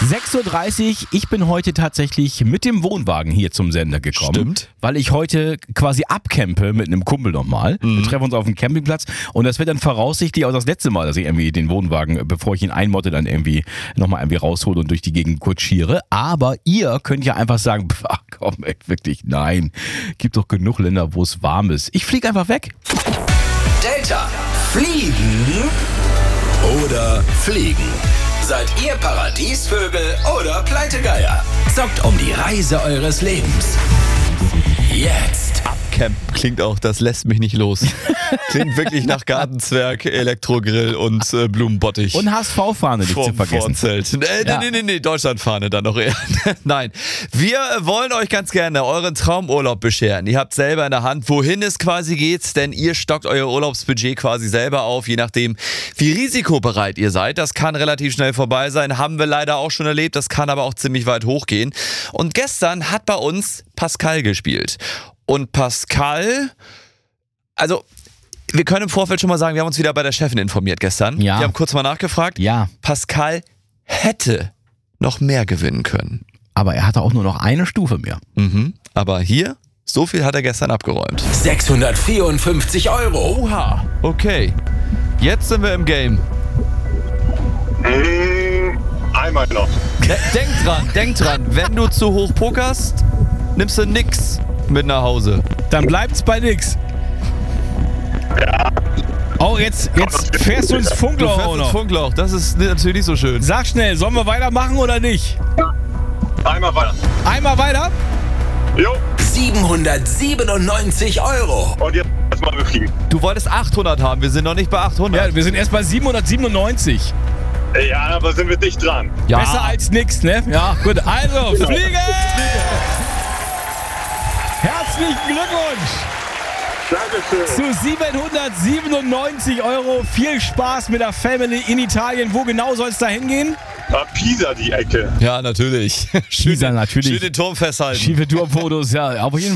6.30 Uhr, ich bin heute tatsächlich mit dem Wohnwagen hier zum Sender gekommen. Stimmt. Weil ich heute quasi abcampe mit einem Kumpel nochmal. Wir treffen uns auf dem Campingplatz und das wird dann voraussichtlich auch das letzte Mal, dass ich irgendwie den Wohnwagen, bevor ich ihn einmotte, dann irgendwie nochmal irgendwie raushole und durch die Gegend kutschiere. Aber ihr könnt ja einfach sagen, ach komm, ey, wirklich, nein. Gibt doch genug Länder, wo es warm ist. Ich fliege einfach weg. Delta. Fliegen oder fliegen? Seid ihr Paradiesvögel oder Pleitegeier? Zockt um die Reise eures Lebens. Jetzt. Abcamp klingt auch, das lässt mich nicht los. Klingt wirklich nach Gartenzwerg, Elektrogrill und Blumenbottich. Und HSV-Fahne nicht zu vergessen. Vorzelt. Nee, Deutschlandfahne dann noch eher. Nein, wir wollen euch ganz gerne euren Traumurlaub bescheren. Ihr habt selber in der Hand, wohin es quasi geht, denn ihr stockt euer Urlaubsbudget quasi selber auf, je nachdem, wie risikobereit ihr seid. Das kann relativ schnell vorbei sein, haben wir leider auch schon erlebt, das kann aber auch ziemlich weit hochgehen. Und gestern hat bei uns Pascal gespielt. Und Pascal, also wir können im Vorfeld schon mal sagen, wir haben uns wieder bei der Chefin informiert gestern. Ja. Wir haben kurz mal nachgefragt. Ja. Pascal hätte noch mehr gewinnen können. Aber er hatte auch nur noch eine Stufe mehr. Aber hier, so viel hat er gestern abgeräumt. 654 Euro. Oha, okay. Jetzt sind wir im Game. Einmal noch. Denk dran, wenn du zu hoch pokerst, nimmst du nix mit nach Hause. Dann bleibt's bei nix. Ja. Oh, jetzt fährst du ins Du Funkloch fährst auch ins noch. Funkloch, das ist natürlich nicht so schön. Sag schnell, sollen wir weitermachen oder nicht? Einmal weiter. Einmal weiter? Jo. 797 Euro. Und jetzt mal befliegen. Du wolltest 800 haben, wir sind noch nicht bei 800. Ja, wir sind erst bei 797. Ja, aber sind wir dicht dran. Ja. Besser als nix, ne? Ja, gut. Also, fliegen! Herzlichen Glückwunsch Dankeschön. zu 797 Euro. Viel Spaß mit der Family in Italien. Wo genau soll es da hingehen? Pisa die Ecke. Ja, natürlich. Pisa, natürlich. Schön den Turm festhalten. Schiefe Turmfotos, ja. Auf jeden